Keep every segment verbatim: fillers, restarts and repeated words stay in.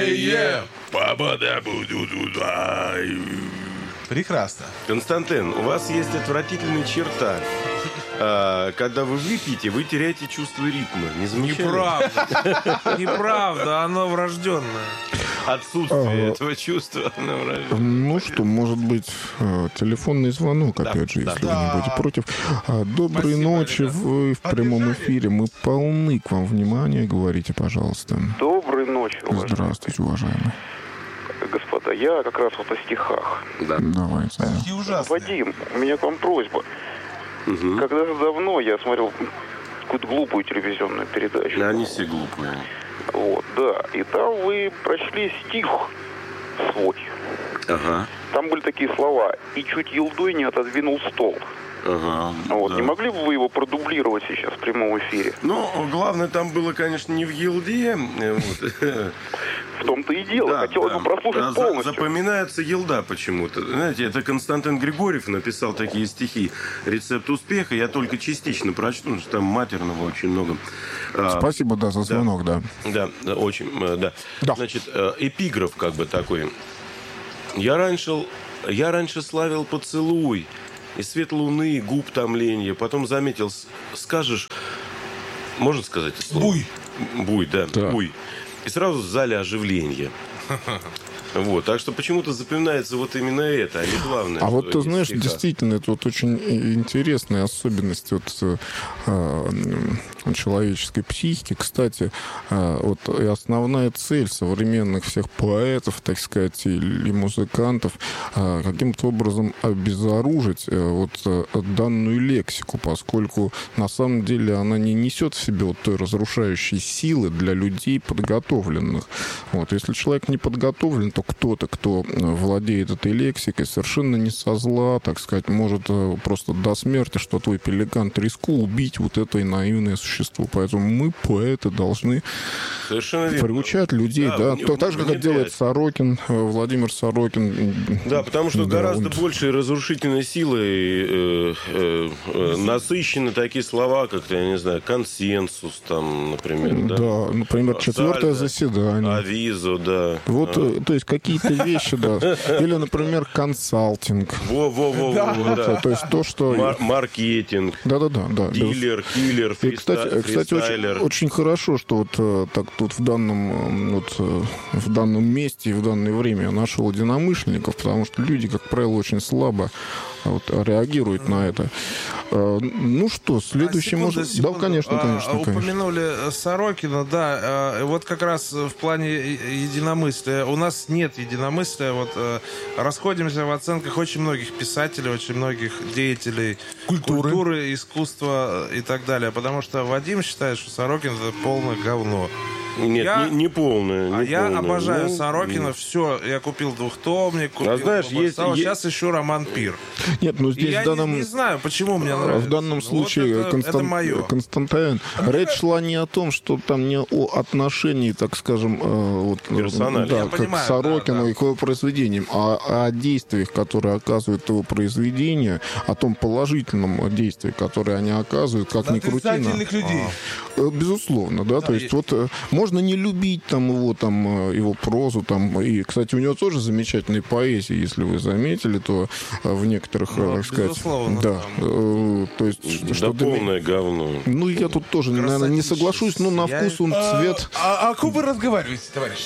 Е-е-е. Прекрасно. Константин, у вас есть отвратительная черта. А, когда вы выпьете, вы теряете чувство ритма. Не замечали? Неправда. Неправда, оно врожденное. Отсутствие А, этого чувства. оно врожденное. Ну что, может быть, э, телефонный звонок, Да, опять же, да. если вы не будете против. А, Доброй Спасибо, ночи, ребят. вы в прямом эфире. Мы полны к вам внимания. Говорите, пожалуйста. Доброй ночи, уважаемые Здравствуйте, уважаемый. господа. Я как раз вот о стихах. Да. Давайте. И ужасно. Вадим, у меня к вам просьба. Мгм. Когда-то давно я смотрел какую-то глупую телевизионную передачу. Они все глупые. Вот, да. И там вы прочли стих свой. Ага. Там были такие слова. И чуть елдой не отодвинул стол. Ага. Вот. да. Не могли бы вы его продублировать сейчас в прямом эфире? Ну, главное там было, конечно, не в елде. э, вот. В том-то и дело. Да, Хотелось да. бы прослушать А за- полностью. Запоминается елда почему-то. Знаете, это Константин Григорьев написал такие стихи «Рецепт успеха». Я только частично прочту, потому что там матерного очень много. А, Спасибо, да, за звонок, да. Да, да, очень, э, да. Да. Значит, э, эпиграф как бы такой. Я раньше, я раньше славил поцелуй и свет луны, губ томленья. Потом заметил, с- скажешь, можно сказать это слово? Буй. Буй, да, Да. буй. И сразу в зале оживление. Вот, так что почему-то запоминается вот именно это, а не главное. А что вот ты эти знаешь, стиха. действительно, это вот очень и- интересная особенность вот, э, м, человеческой психики. Кстати, э, вот и основная цель современных всех поэтов, так сказать, или музыкантов, э, каким-то образом обезоружить э, вот э, данную лексику, поскольку на самом деле она не несет в себе вот той разрушающей силы для людей подготовленных. Вот, если человек не подготовлен, то кто-то, кто э, владеет этой лексикой, совершенно не со зла, так сказать, может э, просто до смерти, что твой пеликан треску, убить вот это и наивное существо. Поэтому мы, поэты, должны Совершенно верно. приучать людей, Да, да, вне- то, так же, как это внедрять. делает Сорокин, э, Владимир Сорокин. Да, потому что Да, гораздо он- большей разрушительной силой э, э, э, насыщены такие слова, как, я не знаю, консенсус, там, например. Да, Да, например, четвертое Сальдо, заседание. авизо, да. Вот, А. э, то есть какие-то вещи, да. Или, например, консалтинг. Во-во-во, да. Вот, э, то есть то, что... Мар- маркетинг, Да-да-да, да. без- дилер, киллер, И, кстати, фриста- кстати очень, фристайлер. очень хорошо, что вот э, так тут в данном, э, вот, э, в данном месте и в данное время я нашел единомышленников, потому что люди, как правило, очень слабо вот, реагируют на это. Э, Ну что, следующий А, секунду, может... секунду. Да, конечно, А, конечно, конечно. Упомянули Сорокина, да. а, Вот как раз в плане е- единомыслия. У нас нет единомыслия. Вот э, расходимся в оценках очень многих писателей, очень многих деятелей Культуры. искусства и так далее. Потому что Вадим считает, что Сорокин — это полное говно. Нет, Я- не, не полное. Не А я полное. обожаю Ну, Сорокина. Все, я купил двухтомник, купил знаешь, есть- Бобосава. есть- Сейчас ищу роман «Пир». Нет, ну И здесь я в данном... не, не знаю, почему мне А нравится. В данном Ну, случае, вот это, Констан- это мое. Константин, речь шла не о том, что там не о отношении, так скажем, э, вот, э, Персонально. да, Я как понимаю, к Сорокину да, да. и к его произведениям, а о действиях, которые оказывают его произведения, о том положительном действии, которое они оказывают, как На ни крути. на- отрицательных людей. Э, Безусловно, да, то есть есть. вот э, можно не любить там его, там, э, его прозу, там, и, кстати, у него тоже замечательная поэзия, если вы заметили, то э, в некоторых, э, Ну, так сказать, безусловно, да, э, то есть, Да что для меня- полное говно. ну, я тут тоже, наверное, не соглашусь, но на Я- вкус он А, цвет... А о ком вы разговариваете, товарищ?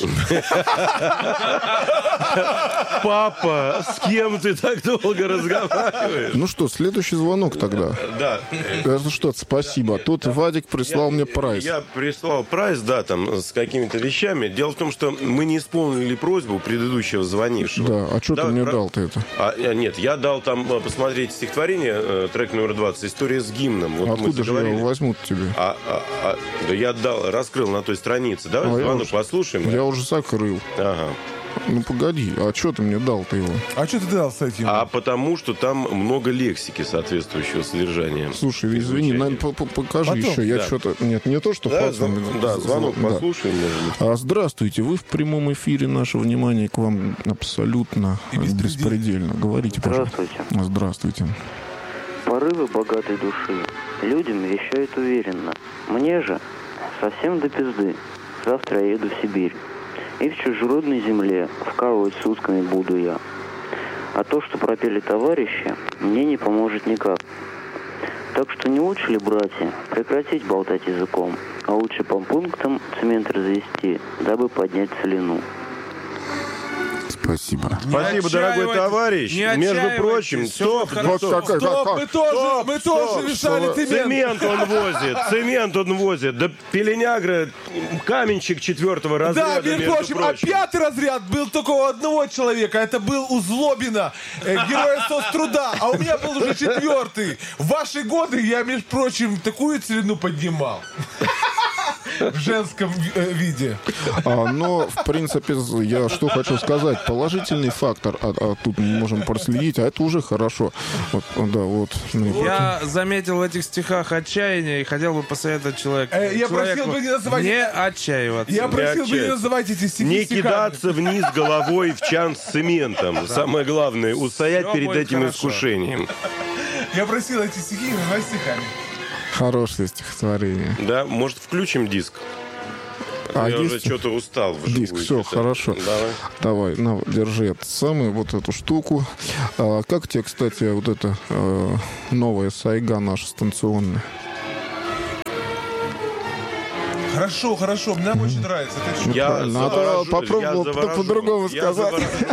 Папа, с кем ты так долго разговариваешь? Ну что, следующий звонок тогда. Да. Это что, спасибо. Тут Вадик прислал мне прайс. Я прислал прайс, да, там, с какими-то вещами. Дело в том, что мы не исполнили просьбу предыдущего звонившего. Да, а что ты Давай, мне про- дал-то это? А, э, нет, я дал там э, посмотреть стихотворение, э, трек номер двадцать, «История с гимном». Вот мы Откуда же заговорили. я возьму тебе? А, а, а, да я дал, раскрыл на той странице. Давай А я звонок уже- послушаем. Я уже закрыл. Ага. Ну, погоди, а что ты мне дал-то его? А что ты дал с этим? А потому что там много лексики соответствующего содержания. Слушай, извини, Звучание. наверное, по- по- покажи Потом, еще. Я да. что-то... Нет, не то, что Да, потом. звон- да, звонок Да. послушаем, может быть. А, здравствуйте, вы в прямом эфире. Наше внимание к вам абсолютно И беспредельно. беспредельно. Говорите, пожалуйста. Здравствуйте. Здравствуйте. Порывы богатой души людям вещают уверенно. Мне же совсем до пизды. Завтра я еду в Сибирь. И в чужеродной земле вкалывать сутками буду я. А то, что пропели товарищи, мне не поможет никак. Так что не лучше ли, братья, прекратить болтать языком, а лучше по пунктам цемент развести, дабы поднять целину. Спасибо. Не Спасибо, дорогой товарищ. Между прочим, стоп, стоп, стоп, стоп, мы тоже, стоп, мы тоже стоп, мешали цемент. Цемент он возит, цемент он возит. Да пеленягра, каменщик четвертого разряда, да, между прочим, прочим. А пятый разряд был только у одного человека. Это был у Злобина, э, героя соцтруда. А у меня был уже четвертый. В ваши годы я, между прочим, такую целину поднимал. В женском э, виде. А, но, в принципе, я что хочу сказать. Положительный фактор, а, а тут мы можем проследить, а это уже хорошо. Вот, да, вот. Я заметил в этих стихах отчаяние и хотел бы посоветовать человеку. Э, я просил бы не называть... Не отчаиваться. Я просил бы не называть эти стихи Не стихами. кидаться вниз головой в чан с цементом. Да. Самое главное, устоять Все перед этим хорошо. Искушением. Я просил эти стихи называть стихами. Хорошее стихотворение. Да, может, включим диск? А я есть... уже что-то устал. Диск, все, это. Хорошо. Давай. Давай, на, держи это самое, вот эту штуку. А, как тебе, кстати, вот эта а, новая сайга наша станционная? Хорошо, хорошо, мне mm-hmm. очень нравится. Я Надо попробовать по-другому сказать.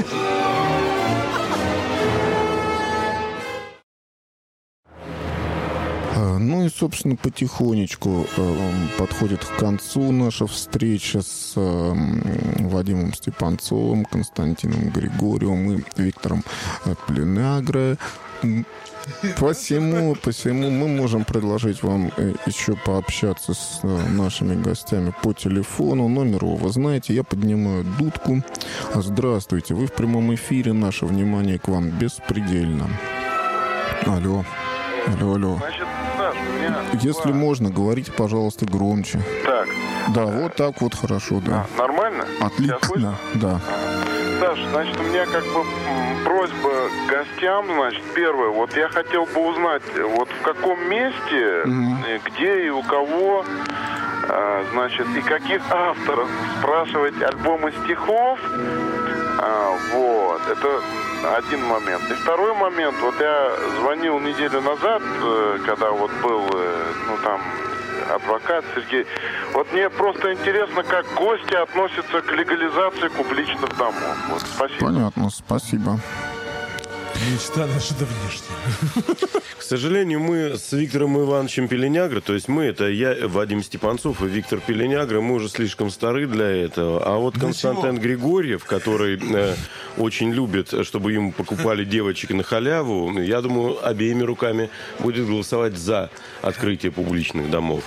Ну и, собственно, потихонечку э, подходит к концу наша встреча с э, Вадимом Степанцовым, Константином Григорьевым и Виктором Пеленягра. Посему, посему мы можем предложить вам еще пообщаться с нашими гостями по телефону. Номер его вы знаете. Я поднимаю дудку. Здравствуйте, вы в прямом эфире. Наше внимание к вам беспредельно. Алло. Алло, алло. Значит, Саш, у меня... Если два. Можно, говорите, пожалуйста, громче. Так. Да, вот так вот хорошо, да. А, нормально? Отлично, да. Саш, значит, у меня как бы просьба к гостям, значит, первое, вот я хотел бы узнать, вот в каком месте, mm-hmm. где и у кого, а, значит, и каких авторов спрашивать альбомы стихов, а, вот, это... Один момент. И второй момент, вот я звонил неделю назад, когда вот был, ну там, адвокат Сергей. Вот мне просто интересно, как гости относятся к легализации публичных домов. Вот, спасибо. Понятно, спасибо. Мечта наша давнешняя. К сожалению, мы с Виктором Ивановичем Пеленягра, то есть мы, это я, Вадим Степанцов и Виктор Пеленягра, мы уже слишком стары для этого. А вот для Константин чего? Григорьев, который э, очень любит, чтобы ему покупали девочек на халяву, я думаю, обеими руками будет голосовать за открытие публичных домов.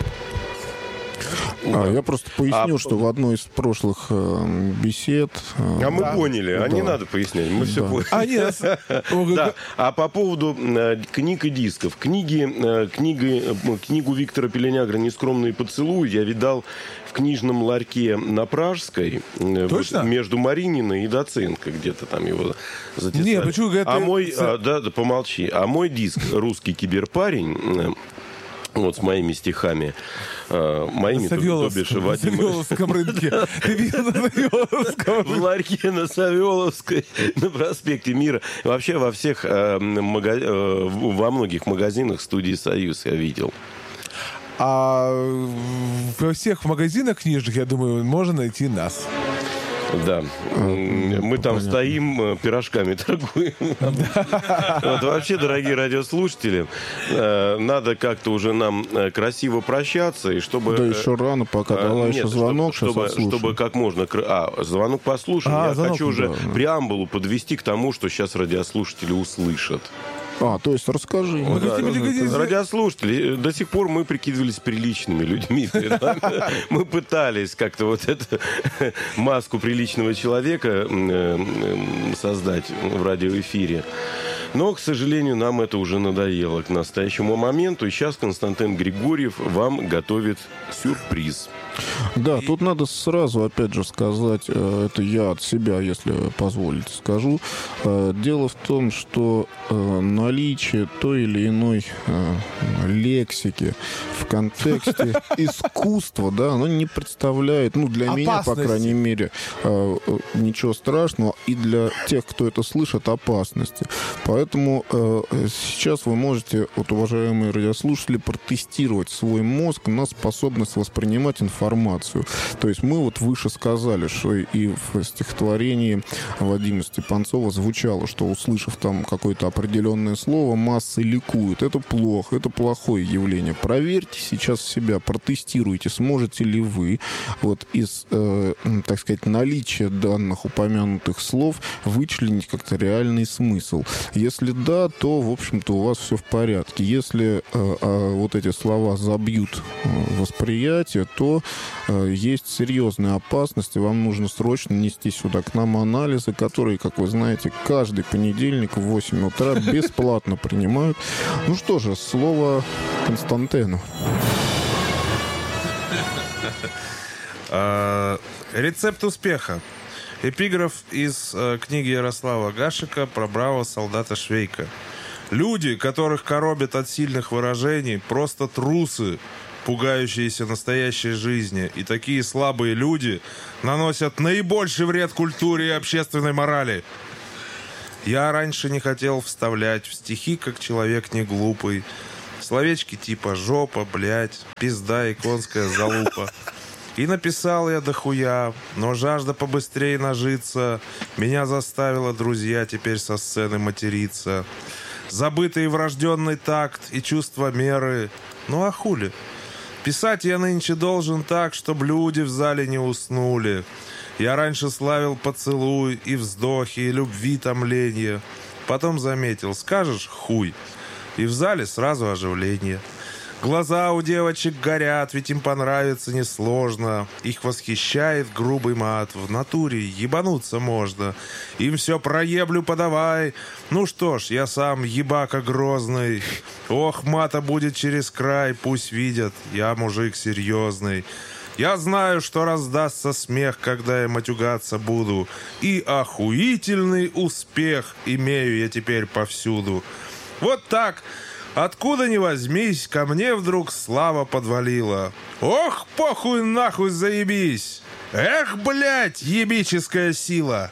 А, я просто поясню, а, что в одной из прошлых э, бесед... Э, а мы да, поняли, а да. не надо пояснять, мы да. все поняли. А, нет. Да. А по поводу э, книг и дисков. Книги, э, книги, э, книгу Виктора Пеленягра «Нескромные поцелуи» я видал в книжном ларьке на Пражской. Э, вот, между Марининой и Доценко где-то там его затесали. Нет, почему? Это... А мой... А, да, да, помолчи. А мой диск «Русский киберпарень», э, вот с моими стихами, э, моими, на Савеловском рынке. Ты видел на Савеловском рынке? В ларьке на Савеловской, на проспекте Мира. Вообще во всех, э, мага... э, во многих магазинах студии «Союз» я видел. А во всех магазинах книжных, я думаю, можно найти нас. Да. Мы там Понятно. Стоим, пирожками торгуем. Вот, вообще, дорогие радиослушатели, надо как-то уже нам красиво прощаться. И чтобы... Да еще рано, пока давай еще звонок. Чтобы, чтобы, чтобы как можно... А, звонок послушаем. А, Я звонок, хочу уже да. преамбулу подвести к тому, что сейчас радиослушатели услышат. А, то есть расскажи. Ну, да, радиослушатели, до сих пор мы прикидывались приличными людьми. Мы пытались как-то вот эту маску приличного человека создать в радиоэфире. Но, к сожалению, нам это уже надоело к настоящему моменту. И сейчас Константин Григорьев вам готовит сюрприз. Да, и... тут надо сразу, опять же, сказать, это я от себя, если позволите, скажу. Дело в том, что наличие той или иной лексики в контексте искусства, да, оно не представляет, ну, для меня, по крайней мере, ничего страшного, и для тех, кто это слышит, опасности. Поэтому сейчас вы можете, вот, уважаемые радиослушатели, протестировать свой мозг на способность воспринимать информацию. То есть мы вот выше сказали, что и в стихотворении Вадима Степанцова звучало, что, услышав там какое-то определенное слово, массы ликуют. Это плохо, это плохое явление. Проверьте сейчас себя, протестируйте, сможете ли вы вот из, э, так сказать, наличия данных упомянутых слов вычленить как-то реальный смысл. Если да, то, в общем-то, у вас все в порядке. Если э, э, вот эти слова забьют э, восприятие, то э, есть серьезная опасность, и вам нужно срочно нести сюда к нам анализы, которые, как вы знаете, каждый понедельник в восемь утра бесплатно принимают. Ну что же, слово Константину. Рецепт успеха. Эпиграф из э, книги Ярослава Гашека про бравого солдата Швейка. Люди, которых коробят от сильных выражений, просто трусы, пугающиеся настоящей жизни. И такие слабые люди наносят наибольший вред культуре и общественной морали. Я раньше не хотел вставлять в стихи, как человек не глупый, словечки типа «жопа», «блядь», «пизда» и «конская залупа». И написал я дохуя, но жажда побыстрее нажиться меня заставила, друзья, теперь со сцены материться. Забытый врожденный такт и чувство меры. Ну а хули? Писать я нынче должен так, чтоб люди в зале не уснули. Я раньше славил поцелуй и вздохи, и любви томление. Потом заметил, скажешь хуй, и в зале сразу оживление. Глаза у девочек горят, ведь им понравится несложно. Их восхищает грубый мат. В натуре ебануться можно. Им все проеблю подавай. Ну что ж, я сам ебака грозный. Ох, мата будет через край. Пусть видят, я мужик серьезный. Я знаю, что раздастся смех, когда я матюгаться буду. И охуительный успех имею я теперь повсюду. Вот так... Откуда ни возьмись, ко мне вдруг слава подвалила. Ох, похуй нахуй заебись! Эх, блядь, ебическая сила!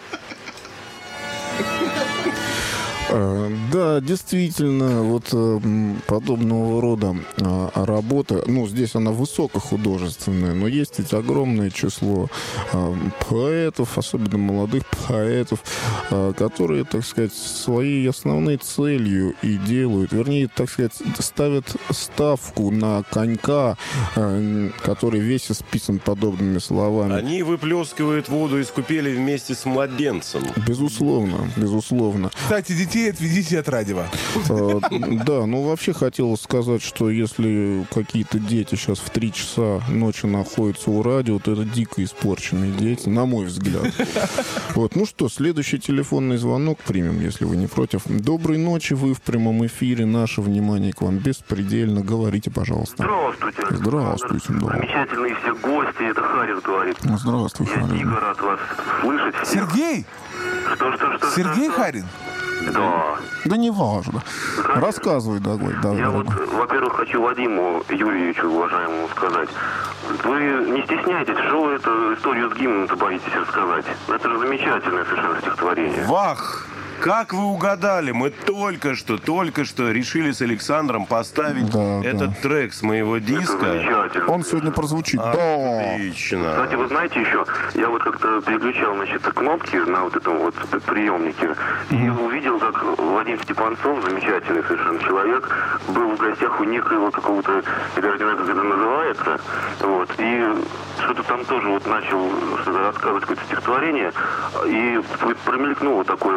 Да, действительно, вот подобного рода работа, ну, здесь она высокохудожественная, но есть ведь огромное число поэтов, особенно молодых поэтов, которые, так сказать, своей основной целью и делают, вернее, так сказать, ставят ставку на конька, который весь исписан подобными словами. Они выплескивают воду из купели вместе с младенцем. Безусловно, безусловно. Кстати, детей отведите от радио. Да, ну вообще хотелось сказать, что если какие-то дети сейчас в три часа ночи находятся у радио, то это дико испорченные дети, на мой взгляд. Вот, ну что, следующий телефонный звонок примем, если вы не против. Доброй ночи, вы в прямом эфире, наше внимание к вам беспредельно. Говорите, пожалуйста. Здравствуйте. Здравствуйте, да. Замечательные все гости, это Харин говорит. Здравствуй, Харин. Я дико рад вас слышать. Сергей? Что, что, что? Сергей что, Харин? Да. Да не важно. Рассказывай, дорогой. Я дорогой. Вот, во-первых, хочу Вадиму Юрьевичу, уважаемому, сказать. Вы не стесняйтесь, что вы эту историю с гимном-то боитесь рассказать? Это же замечательное совершенно стихотворение. Вах! Как вы угадали? Мы только что, только что решили с Александром поставить да, этот да. трек с моего диска. Он сегодня прозвучит. Отлично. Кстати, вы знаете еще, я вот как-то переключал, значит, кнопки на вот этом вот приемнике, mm-hmm. и увидел, как Вадим Степанцов, замечательный совершенно человек, был в гостях у некоего какого-то, я даже не знаю, как это называется, вот, и что-то там тоже вот начал что-то рассказывать, какое-то стихотворение, и промелькнуло такое вот слово,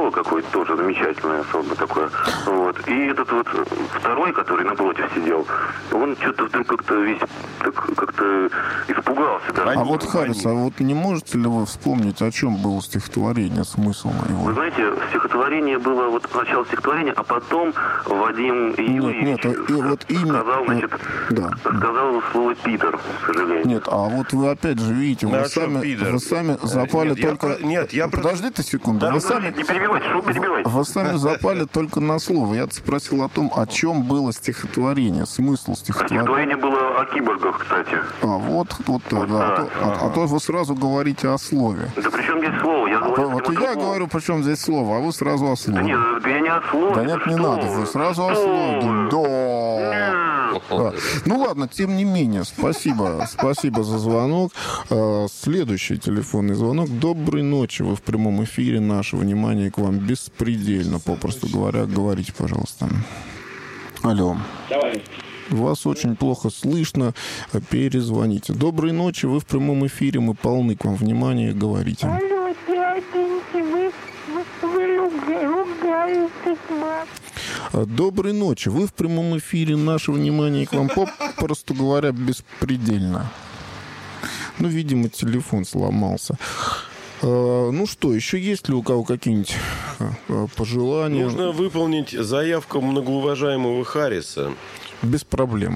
Кузнецова какой-то тоже замечательное особо такое. Вот. И этот вот второй, который напротив сидел, он что-то вдруг как-то весь так, как-то испугался. Даже. А вот, Харрис, а вот не можете ли вы вспомнить, о чем было стихотворение, смысл его? Вы знаете, стихотворение было, вот сначала стихотворение, а потом Вадим Юрьевич нет, нет, и вот имя, сказал, значит, да. сказал слово «Питер», к сожалению. Нет, а вот вы опять же видите, вы, Да, сами, вы сами запали нет, только... Я про... Нет, я про... Подождите секунду. Да, вы ну, сами... не перебивайте, что перебивайте? Вы сами запали только на слово. Я спросил о том, о чем было стихотворение, смысл стихотворения. Стихотворение было о киборгах, кстати. А, вот, вот, Вот да. так. А, то, а, а то вы сразу говорите о слове. Да при чем здесь слово? Я А, говорю, вот и о я другом. говорю, при чем здесь слово, а вы сразу о слове. Да нет, я не о слове. Да нет, не что надо, вы? вы сразу о Что слове. вы? Да. Да. Ну ладно, тем не менее, спасибо, спасибо за звонок. А, Следующий телефонный звонок. Доброй ночи, вы в прямом эфире. Наше внимание к вам беспредельно, попросту говоря. Говорите, пожалуйста. Алло. Давай. Вас очень плохо слышно. Перезвоните. Доброй ночи, вы в прямом эфире. Мы полны к вам внимания. Говорите. Алло, дяденьки, вы, вы, вы ругаетесь, мать. Доброй ночи. Вы в прямом эфире. Наше внимание к вам, попросту говоря, беспредельно. Ну, видимо, телефон сломался. Ну что, еще есть ли у кого какие-нибудь пожелания? Нужно выполнить заявку многоуважаемого Харриса. Без проблем.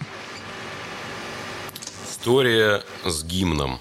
История с гимном.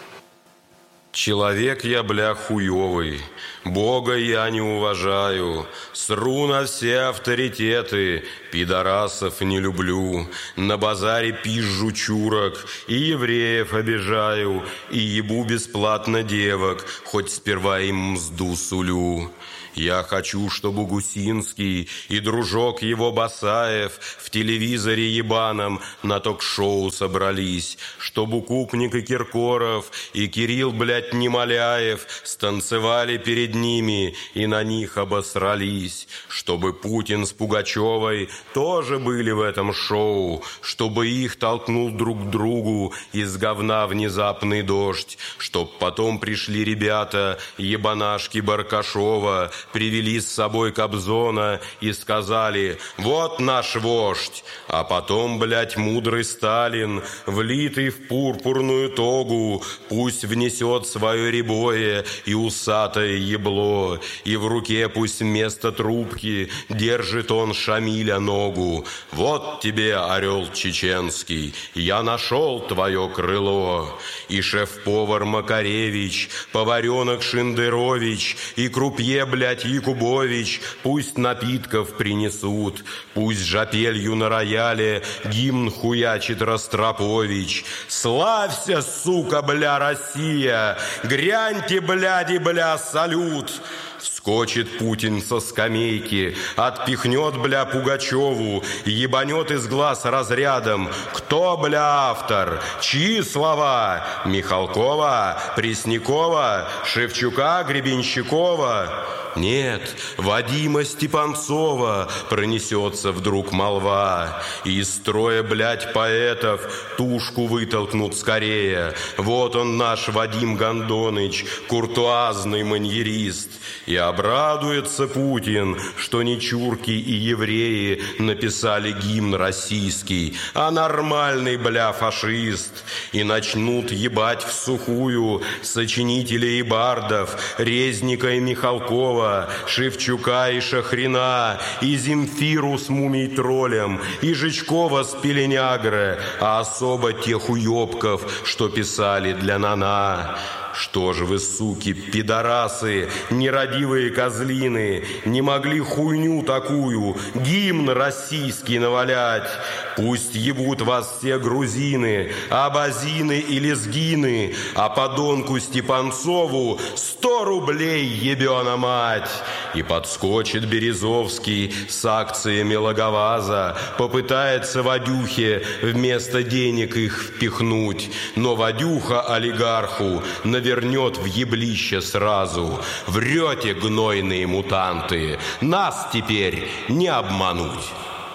Человек я, бля, хуёвый, Бога я не уважаю, сру на все авторитеты, пидорасов не люблю, на базаре пизжу чурок и евреев обижаю, и ебу бесплатно девок, хоть сперва им мзду сулю. Я хочу, чтобы Гусинский и дружок его Басаев в телевизоре ебаном на ток-шоу собрались, чтобы Купник и Киркоров и Кирилл, блядь, Немоляев станцевали перед ними и на них обосрались, чтобы Путин с Пугачевой тоже были в этом шоу, чтобы их толкнул друг к другу из говна внезапный дождь, чтоб потом пришли ребята, ебанашки Баркашова, привели с собой Кобзона и сказали: вот наш вождь. А потом, блядь, мудрый Сталин, влитый в пурпурную тогу, пусть внесет свое рябое и усатое ебло, и в руке пусть вместо трубки держит он Шамиля ногу. Вот тебе, орел чеченский, я нашел твое крыло. И шеф-повар Макаревич, поваренок Шендерович, и крупье, блядь, Якубович, пусть напитков принесут, пусть жапелью на рояле гимн хуячит Ростропович. Славься, сука, бля, Россия, гряньте, бляди, бля, салют. Вскочит Путин со скамейки, отпихнет, бля, Пугачеву, ебанет из глаз разрядом. Кто, бля, автор? Чьи слова? Михалкова, Преснякова, Шевчука, Гребенщикова? Нет, Вадима Степанцова пронесется вдруг молва. И из строя, блядь, поэтов тушку вытолкнут скорее. Вот он наш Вадим Гондоныч, куртуазный маньерист. И обрадуется Путин, что не чурки и евреи написали гимн российский, а нормальный, бля, фашист. И начнут ебать в сухую сочинителей и бардов, Резника и Михалкова, Шевчука и Шахрина, и Земфиру с мумий-троллем, и Жичкова с Пеленягре, а особо тех уебков, что писали для Нана. Что ж вы, суки, пидорасы, нерадивые козлины, не могли хуйню такую, гимн российский навалять? Пусть ебут вас все грузины, абазины и лезгины, а подонку Степанцову сто рублей, ебена мать. И подскочит Березовский с акциями Логоваза, попытается Вадюхе вместо денег их впихнуть, но Вадюха олигарху навернет в еблище сразу. Врете, гнойные мутанты, нас теперь не обмануть.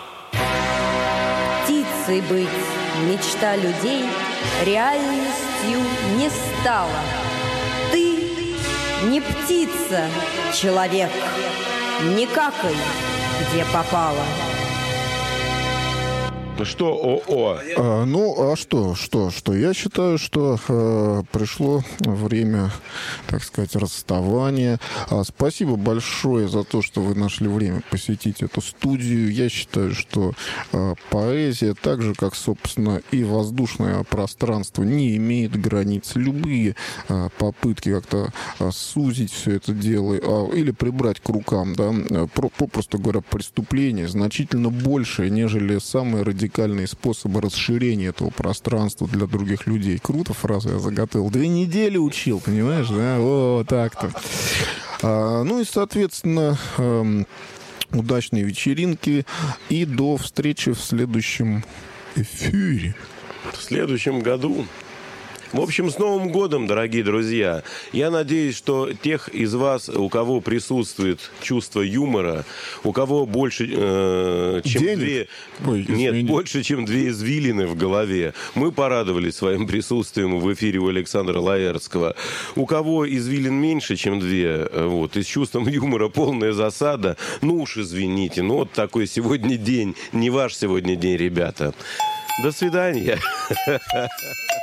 Птицей быть мечта людей реальностью не стала. Ты Не птица, человек, не какай, где попало. Что, о-о? А, ну, а что, что, что? Я считаю, что э, пришло время, так сказать, расставания. А, спасибо большое за то, что вы нашли время посетить эту студию. Я считаю, что э, поэзия, так же, как, собственно, и воздушное пространство, не имеет границ. Любые э, попытки как-то э, сузить все это дело э, или прибрать к рукам, да, э, про, попросту говоря, преступление значительно большее, нежели самые радикальные радикальные способы расширения этого пространства для других людей. Круто фразу я заготовил. Две недели учил, понимаешь, да? О, так-то. А, ну и, соответственно, эм, удачной вечеринки и до встречи в следующем эфире. В следующем году. В общем, с Новым годом, дорогие друзья. Я надеюсь, что тех из вас, у кого присутствует чувство юмора, у кого больше, э, чем Денег? две... Ой, Нет, больше, чем две извилины в голове. Мы порадовали своим присутствием в эфире у Александра Лаэртского. У кого извилин меньше, чем две, вот, и с чувством юмора полная засада, ну уж извините, ну вот такой сегодня день. Не ваш сегодня день, ребята. До свидания.